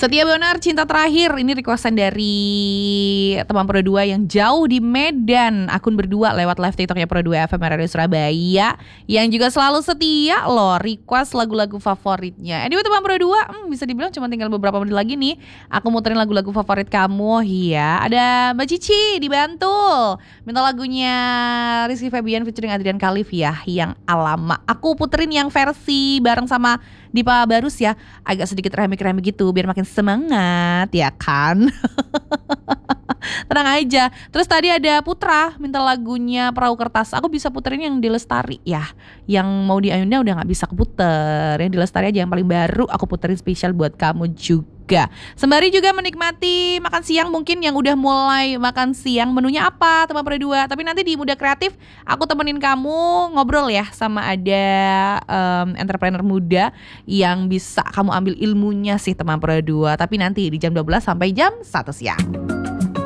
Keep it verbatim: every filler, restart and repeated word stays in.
Setia Benar Cinta Terakhir. Ini requestan dari teman Pro dua yang jauh di Medan. Akun berdua lewat live TikToknya Pro dua F M Radio Surabaya, yang juga selalu setia loh request lagu-lagu favoritnya. Anyway teman Pro dua, hmm, bisa dibilang cuma tinggal beberapa menit lagi nih aku muterin lagu-lagu favorit kamu. Iya, ada Mbak Cici di Bantul minta lagunya Rizky Febian featuring Adrian Khalif ya, yang Alama. Aku puterin yang versi bareng sama Dipa Barus ya, agak sedikit remik-remik gitu biar makin semangat ya kan. Tenang aja. Terus tadi ada Putra minta lagunya Perahu Kertas. Aku bisa puterin yang di Lestari ya. Yang mau di Ayunda udah gak bisa keputer. Yang di Lestari aja yang paling baru aku puterin spesial buat kamu juga. Sembari juga menikmati makan siang, mungkin yang udah mulai makan siang menunya apa teman Pro dua. Tapi nanti di Muda Kreatif aku temenin kamu ngobrol ya sama ada um, entrepreneur muda yang bisa kamu ambil ilmunya sih teman Pro dua. Tapi nanti di jam dua belas sampai jam satu siang.